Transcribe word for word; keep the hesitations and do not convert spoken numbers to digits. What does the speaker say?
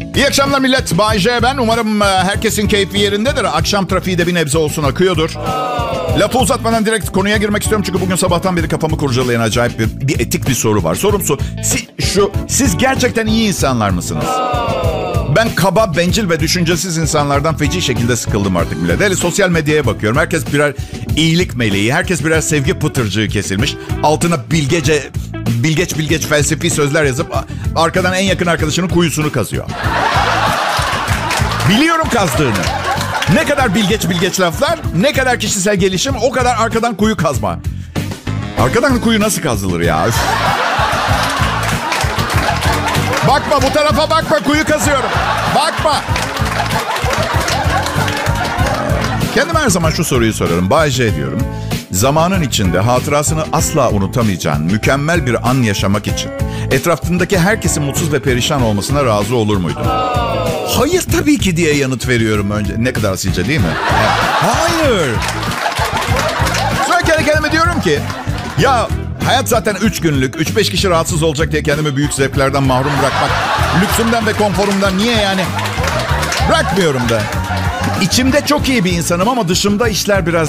İyi akşamlar millet. Bay J ben. Umarım herkesin keyfi yerindedir. Akşam trafiği de bir nebze olsun akıyordur. Lafı uzatmadan direkt konuya girmek istiyorum. Çünkü bugün sabahtan beri kafamı kurcalayan acayip bir, bir etik bir soru var. Sorum şu, si, şu, siz gerçekten iyi insanlar mısınız? Ben kaba, bencil ve düşüncesiz insanlardan feci şekilde sıkıldım artık millet. Hele sosyal medyaya bakıyorum. Herkes birer iyilik meleği. Herkes birer sevgi pıtırcığı kesilmiş. Altına bilgece, bilgeç bilgeç felsefi sözler yazıp arkadan en yakın arkadaşının kuyusunu kazıyor. Biliyorum kazdığını. Ne kadar bilgeç bilgeç laflar, ne kadar kişisel gelişim, o kadar arkadan kuyu kazma. Arkadan kuyu nasıl kazılır ya? Üf. Bakma bu tarafa bakma, kuyu kazıyorum. Bakma. Kendime her zaman şu soruyu sorarım. Bay J diyorum. Zamanın içinde hatırasını asla unutamayacağın mükemmel bir an yaşamak için etrafındaki herkesin mutsuz ve perişan olmasına razı olur muydun? Hayır tabii ki diye yanıt veriyorum önce. Ne kadar asilce değil mi? Hayır. Sonra kendi kendime diyorum ki ya hayat zaten üç günlük. Üç beş kişi rahatsız olacak diye kendimi büyük zevklerden mahrum bırakmak. Lüksümden ve konforumdan niye yani? Bırakmıyorum da. İçimde çok iyi bir insanım ama dışımda işler biraz